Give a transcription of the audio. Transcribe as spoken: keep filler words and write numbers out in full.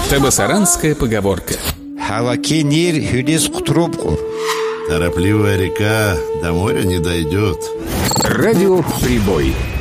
Табасаранская поговорка. Халакенир хюдес кутропку. Торопливая река до моря не дойдет. Радио Прибой.